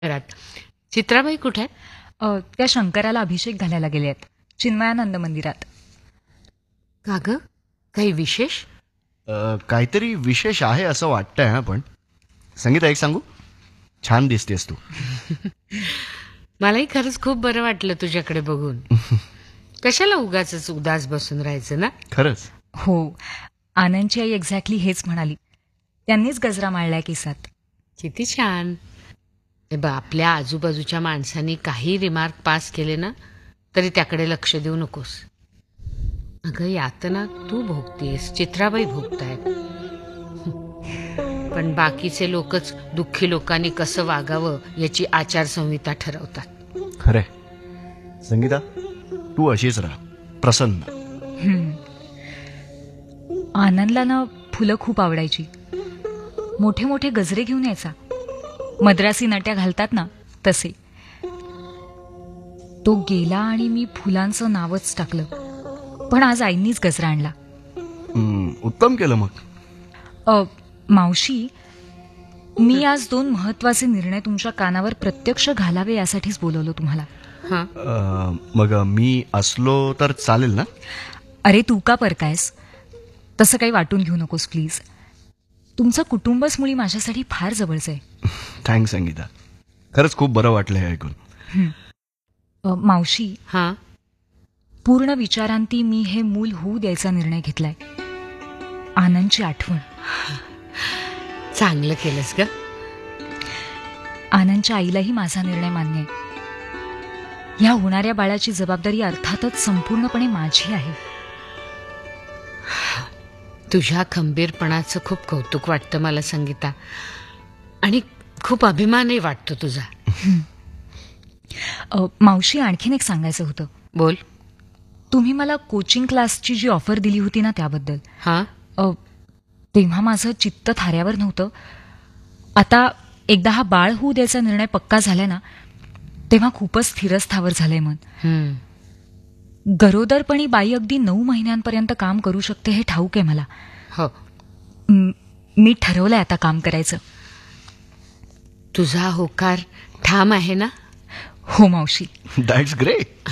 घरात. चित्राबाई कुठे आहेत? त्या शंकराला अभिषेक घालायला गेले आहेत चिन्मयानंद मंदिरात. का ग, काही विशेष? काहीतरी विशेष आहे असं वाटतंय हा. पण संगीता, एक सांगू, छान दिसतेस तू. मलाही खरंच खूप बरं वाटलं तुझ्याकडे बघून. कशाला उगाच उदास बसून राहायचं ना. खरंच. हो, आनंदची आई एक्झॅक्टली हेच म्हणाली. त्यांनीच गजरा माळलाय केसात. किती छान. आपल्या आजूबाजूच्या माणसांनी काही रिमार्क पास केले ना तरी त्याकडे लक्ष देऊ नकोस. अगं, यातना तू भोगतेस, चित्राबाई भोगतायत, पण बाकीचे लोकच दुःखी लोकांनी कसं वागावं याची आचारसंहिता ठरवतात. खरे संगीता, तू अशीच राहा, प्रसन्न. आनंदला ना फुलं खूप आवडायची. मोठे मोठे गजरे घेऊन यायचा. मद्रासी नट्या घालतात ना तसे. तो गेला आणि मी फुलांचं नावच टाकलं. पण आज आईंनीच गजरा आणला. उत्तम केलं मग. मावशी, मी आज 2 महत्वाचे निर्णय तुमच्या कानावर प्रत्यक्ष घालावे यासाठीच बोलवलं तुम्हाला. मग मी असलो तर चालेल ना? अरे, तू का परकायस? तसं काही वाटून घेऊ नकोस प्लीज. तुमचं कुटुंबच मुळी माझ्यासाठी फार जवळचं आहे. थँक्स संगीता, खरंच खूप बरं वाटलं हे ऐकून. मावशी, हा, पूर्ण विचारांती मी हे मूल होऊ द्यायचा निर्णय घेतलाय. आनंदची आठवण. चांगलं केलंस ग. आनंदच्या आईलाही माझा निर्णय मान्य आहे. या होणाऱ्या बाळाची जबाबदारी अर्थातच संपूर्णपणे माझी आहे. तुझ्या खंबीरपणाचं खूप कौतुक वाटतं मला संगीता, आणि खूप अभिमानही वाटतो तुझा. मावशी, आणखीन एक सांगायचं होतं. बोल. तुम्ही मला कोचिंग क्लासची जी ऑफर दिली होती ना त्याबद्दल. हा, तेव्हा माझं चित्त थाऱ्यावर नव्हतं. आता एकदा हा बाळ होऊ द्यायचा निर्णय पक्का झालाय ना, तेव्हा खूपच स्थिरस्थावर झालंय मन. गरोदरपणी बाई अगदी 9 महिन्यांपर्यंत काम करू शकते हे ठाऊक आहे मला. हो. मी ठरवलंय आता काम करायचं. तुझा होकार ठाम आहे ना? हो मावशी. That's great.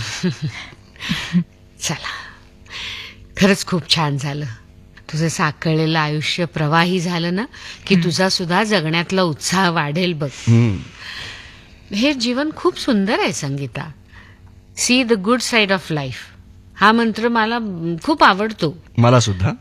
चला, खरंच खूप छान झालं. तुझं साकळलेलं आयुष्य प्रवाही झालं ना की तुझा सुद्धा जगण्यातला उत्साह वाढेल बघ. हे जीवन खूप सुंदर आहे Sangeeta. See the good side of life हा मंत्र मला खूप आवडतो. मला सुद्धा.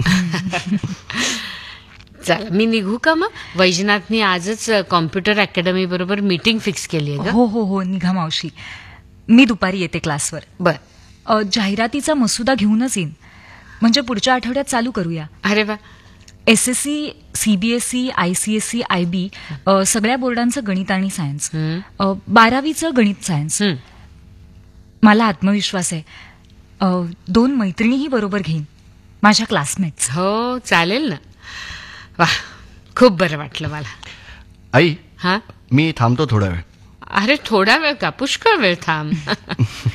चला, मी निघू का मग? वैजनाथनी आजच कॉम्प्युटर अकॅडमी बरोबर मीटिंग फिक्स केली आहे. हो हो हो, निघा मावशी. मी दुपारी येते क्लासवर. बर. जाहिरातीचा मसुदा घेऊनच येईन, म्हणजे पुढच्या आठवड्यात चालू करूया. अरे वा. SSC, CBSE, ICSE, IB सगळ्या बोर्डांचं गणित आणि सायन्स. 12वीचं गणित सायन्स. मला आत्मविश्वास आहे. 2 मैत्रिणीही बरोबर घेईन, माझ्या क्लासमेट्स. हो, चालेल ना. वा, खूप बरं वाटलं मला. आई, हा, मी थांबतो थोडा वेळ. अरे, थोडा वेळ का, पुष्कळ वेळ थांब.